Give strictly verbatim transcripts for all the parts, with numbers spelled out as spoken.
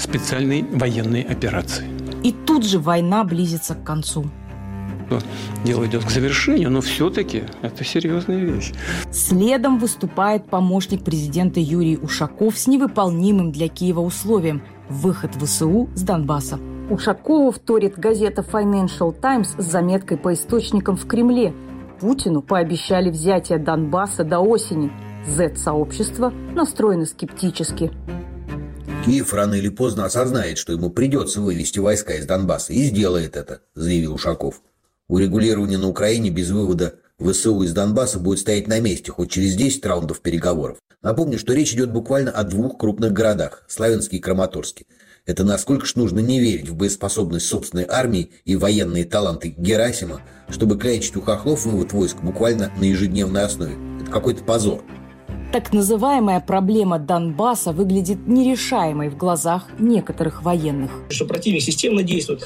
специальной военной операции. И тут же война близится к концу. Дело идет к завершению, но все-таки это серьезная вещь. Следом выступает помощник президента Юрий Ушаков с невыполнимым для Киева условием – выход ВСУ с Донбасса. Ушакову вторит газета Financial Times с заметкой по источникам в Кремле. Путину пообещали взятие Донбасса до осени. Зет-сообщество настроено скептически. Киев рано или поздно осознает, что ему придется вывести войска из Донбасса, и сделает это, заявил Ушаков. Урегулирование на Украине без вывода ВСУ из Донбасса будет стоять на месте хоть через десять раундов переговоров. Напомню, что речь идет буквально о двух крупных городах – Славянске и Краматорске. Это насколько ж нужно не верить в боеспособность собственной армии и военные таланты Герасима, чтобы клянчить у хохлов вывод войск буквально на ежедневной основе. Это какой-то позор. Так называемая проблема Донбасса выглядит нерешаемой в глазах некоторых военных. Что противник системно действует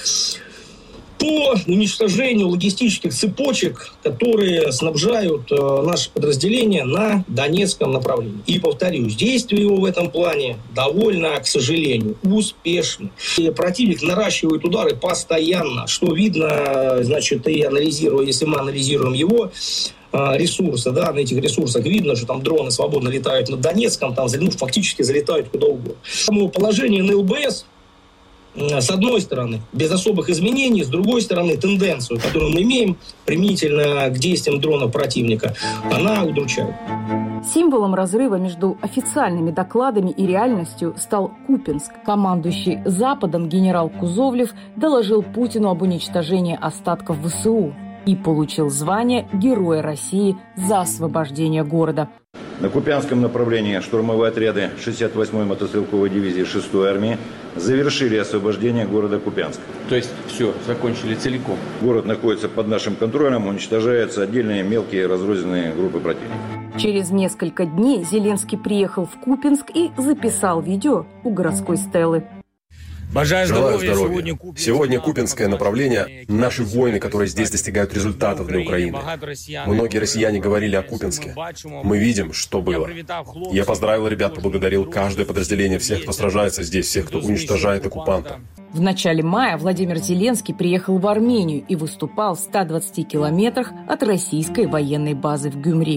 по уничтожению логистических цепочек, которые снабжают э, наши подразделения на Донецком направлении. И, повторюсь, действия его в этом плане довольно, к сожалению, успешны. И противник наращивает удары постоянно, что видно, значит, и анализируя, если мы анализируем его э, ресурсы, да, на этих ресурсах видно, что там дроны свободно летают над Донецком, там ну, фактически залетают куда угодно. Само положение на ЛБС, с одной стороны, без особых изменений, с другой стороны, тенденцию, которую мы имеем применительно к действиям дронов противника, она удручает. Символом разрыва между официальными докладами и реальностью стал Купянск. Командующий Западом генерал Кузовлев доложил Путину об уничтожении остатков ВСУ и получил звание Героя России за освобождение города. На Купянском направлении штурмовые отряды шестьдесят восьмой мотострелковой дивизии шестой армии завершили освобождение города Купянска. То есть все, закончили целиком? Город находится под нашим контролем, уничтожаются отдельные мелкие разрозненные группы противника. Через несколько дней Зеленский приехал в Купянск и записал видео у городской стелы. Желаю здоровья. Сегодня, Сегодня Купянское направление – наши воины, которые здесь достигают результатов для Украины. Многие россияне говорили о Купянске. Мы видим, что было. Я поздравил ребят, поблагодарил каждое подразделение, всех, кто сражается здесь, всех, кто уничтожает оккупанта. В начале мая Владимир Зеленский приехал в Армению и выступал в ста двадцати километрах от российской военной базы в Гюмри.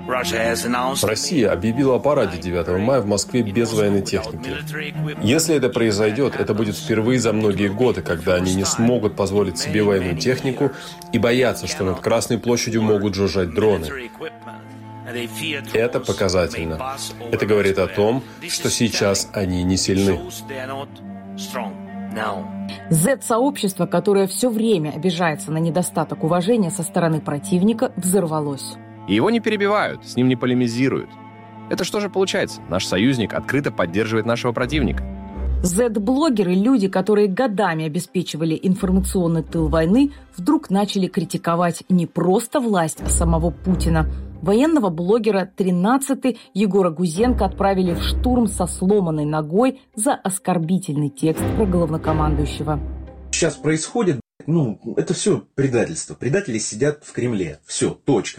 Россия объявила о параде девятого мая в Москве без военной техники. Если это произойдет, это будет впервые за многие годы, когда они не смогут позволить себе военную технику и боятся, что над Красной площадью могут жужжать дроны. Это показательно. Это говорит о том, что сейчас они не сильны. Зет-сообщество, которое все время обижается на недостаток уважения со стороны противника, взорвалось. И его не перебивают, с ним не полемизируют. Это что же получается? Наш союзник открыто поддерживает нашего противника. Зет-блогеры, люди, которые годами обеспечивали информационный тыл войны, вдруг начали критиковать не просто власть, а самого Путина. Военного блогера тринадцатый Егора Гузенко отправили в штурм со сломанной ногой за оскорбительный текст про главнокомандующего. Сейчас происходит, ну, это все предательство. Предатели сидят в Кремле. Все, точка.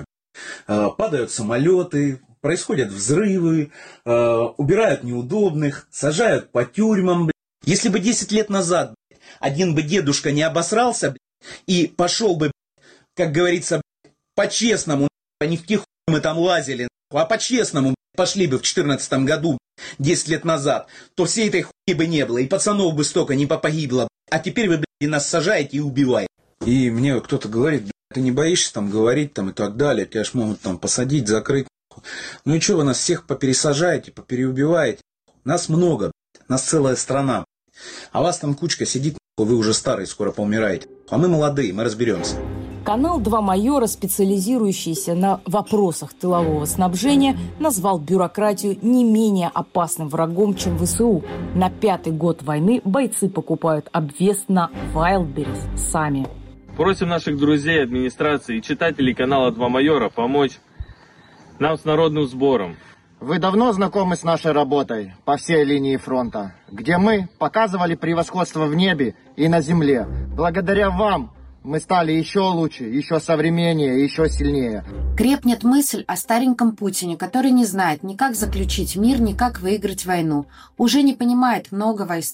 Падают самолеты, происходят взрывы, убирают неудобных, сажают по тюрьмам. Если бы десять лет назад один бы дедушка не обосрался и пошел бы, как говорится, по-честному, не в каких мы там лазили, а по-честному пошли бы в четырнадцатом году, десять лет назад, то всей этой хуйни бы не было, и пацанов бы столько не попогибло. А теперь вы, блядь, нас сажаете и убиваете. И мне кто-то говорит: ты не боишься там говорить там и так далее, тебя ж могут там посадить, закрыть. Ну и что, вы нас всех попересажаете, попереубиваете? Нас много, нас целая страна. А вас там кучка сидит, вы уже старые, скоро поумираете. А мы молодые, мы разберемся. Канал «Два майора», специализирующийся на вопросах тылового снабжения, назвал бюрократию не менее опасным врагом, чем ВСУ. На пятый год войны бойцы покупают обвес на Wildberries сами. Просим наших друзей, администрации и читателей канала «Два майора» помочь нам с народным сбором. Вы давно знакомы с нашей работой по всей линии фронта, где мы показывали превосходство в небе и на земле. Благодаря вам мы стали еще лучше, еще современнее, еще сильнее. Крепнет мысль о стареньком Путине, который не знает ни как заключить мир, ни как выиграть войну. Уже не понимает многого из